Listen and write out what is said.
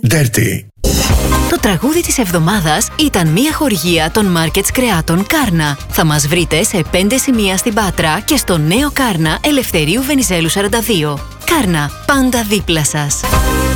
Dirty. Το τραγούδι της εβδομάδας ήταν μια χορηγία των Markets Κρεάτων Κάρνα. Θα μας βρείτε σε 5 σημεία στην Πάτρα και στο νέο Κάρνα Ελευθερίου Βενιζέλου 42. Κάρνα, πάντα δίπλα σας.